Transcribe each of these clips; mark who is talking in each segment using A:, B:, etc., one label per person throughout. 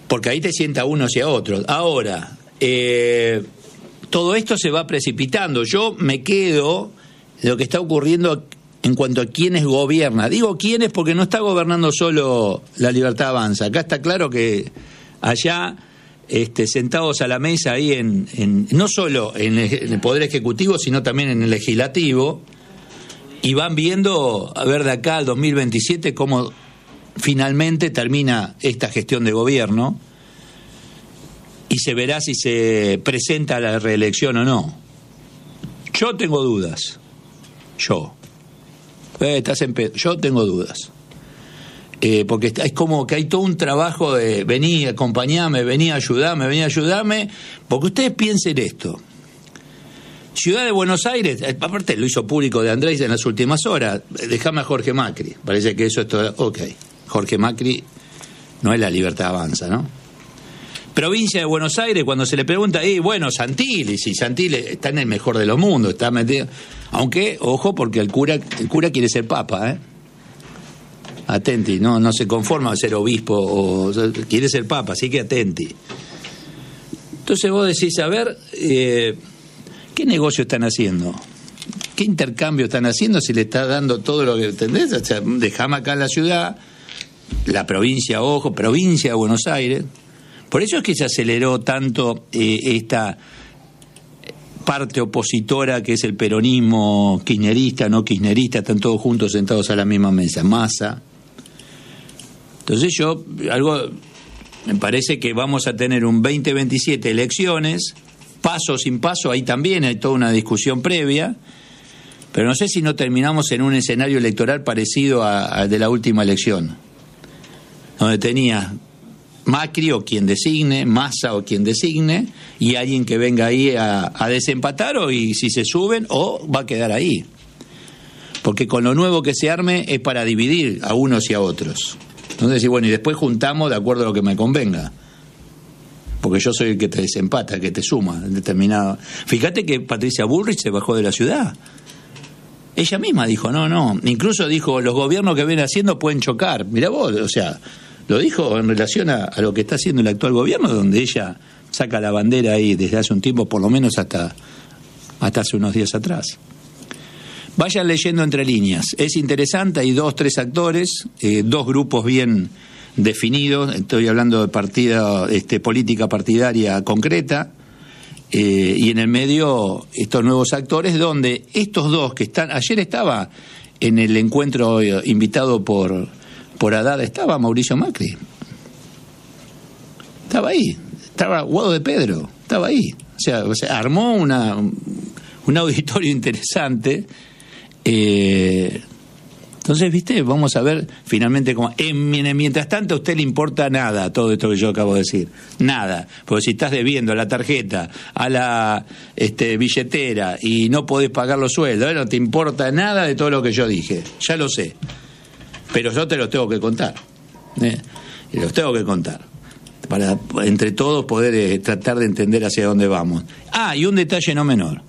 A: porque ahí te sienta unos y a otros. Ahora, todo esto se va precipitando. Yo me quedo de lo que está ocurriendo en cuanto a quiénes gobierna. Digo quiénes porque no está gobernando solo La Libertad Avanza. Acá está claro que allá, sentados a la mesa ahí no solo en el Poder Ejecutivo, sino también en el Legislativo, y van viendo, a ver de acá al 2027, cómo finalmente termina esta gestión de gobierno y se verá si se presenta a la reelección o no. Yo tengo dudas. Yo tengo dudas. Porque es como que hay todo un trabajo de vení, acompañame, vení, ayudame, porque ustedes piensen esto. Ciudad de Buenos Aires, aparte lo hizo público de Andrés en las últimas horas, déjame a Jorge Macri, parece que eso es todo, ok, Jorge Macri no es La Libertad Avanza, ¿no? Provincia de Buenos Aires, cuando se le pregunta, bueno, Santilli, si Santilli está en el mejor de los mundos, está metido, aunque, ojo, porque el cura quiere ser papa, atenti, no se conforma a ser obispo, quiere ser papa, así que atenti. Entonces vos decís, a ver, ¿qué negocio están haciendo? ¿Qué intercambio están haciendo si le está dando todo lo que entendés? O sea, dejame acá en la ciudad, la provincia, ojo, provincia de Buenos Aires. Por eso es que se aceleró tanto esta parte opositora que es el peronismo kirchnerista, no kirchnerista, están todos juntos sentados a la misma mesa, Massa. Entonces me parece que vamos a tener un 2027 elecciones, paso sin paso, ahí también hay toda una discusión previa, pero no sé si no terminamos en un escenario electoral parecido al de la última elección, donde tenía Macri o quien designe, Massa o quien designe, y alguien que venga ahí a desempatar, y si se suben, o va a quedar ahí. Porque con lo nuevo que se arme es para dividir a unos y a otros. Entonces, y después juntamos de acuerdo a lo que me convenga. Porque yo soy el que te desempata, el que te suma en determinado. Fíjate que Patricia Bullrich se bajó de la ciudad. Ella misma dijo, no. Incluso dijo, los gobiernos que vienen haciendo pueden chocar. Mirá vos, o sea, lo dijo en relación a lo que está haciendo el actual gobierno, donde ella saca la bandera ahí desde hace un tiempo, por lo menos hasta hace unos días atrás. Vayan leyendo entre líneas. Es interesante, hay 2, 3 actores, 2 grupos bien definidos. Estoy hablando de política partidaria concreta, y en el medio estos nuevos actores, donde estos 2 que están... Ayer estaba en el encuentro invitado por Haddad, estaba Mauricio Macri. Estaba ahí. Estaba Guado de Pedro. Estaba ahí. O sea armó un auditorio interesante. Entonces, vamos a ver finalmente cómo... mientras tanto a usted le importa nada todo esto que yo acabo de decir, nada, porque si estás debiendo a la tarjeta, a la billetera y no podés pagar los sueldos, no te importa nada de todo lo que yo dije, ya lo sé, pero yo te lo tengo que contar, y los tengo que contar para entre todos poder tratar de entender hacia dónde vamos. Y un detalle no menor: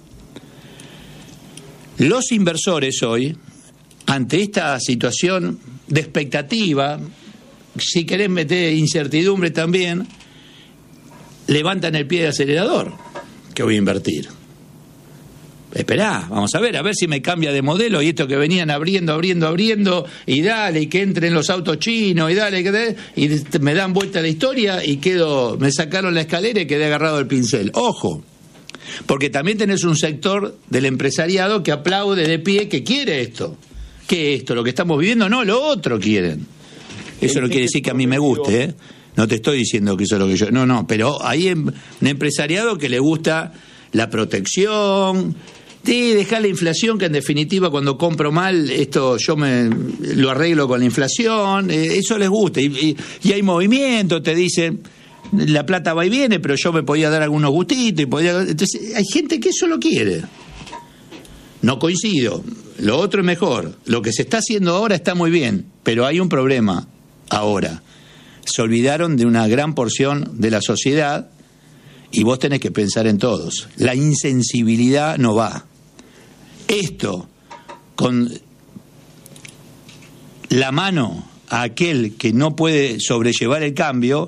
A: los inversores hoy, ante esta situación de expectativa, si querés meter incertidumbre también, levantan el pie de acelerador, que voy a invertir. Esperá, vamos a ver si me cambia de modelo, y esto que venían abriendo, y dale, y que entren los autos chinos, y dale, y me dan vuelta la historia, y me sacaron la escalera y quedé agarrado al pincel. Ojo, porque también tenés un sector del empresariado que aplaude de pie, que quiere esto. ¿Qué es esto? ¿Lo que estamos viviendo? No, lo otro quieren. Eso no quiere decir que a mí me guste, ¿eh? No te estoy diciendo que eso es lo que yo... No, pero hay un empresariado que le gusta la protección, dejar la inflación, que en definitiva cuando compro mal, esto yo lo arreglo con la inflación, eso les gusta. Y hay movimiento, te dicen, la plata va y viene, pero yo me podía dar algunos gustitos. Entonces hay gente que eso lo quiere. No coincido. Lo otro es mejor. Lo que se está haciendo ahora está muy bien, pero hay un problema ahora. Se olvidaron de una gran porción de la sociedad, y vos tenés que pensar en todos. La insensibilidad no va. Esto, con la mano a aquel que no puede sobrellevar el cambio,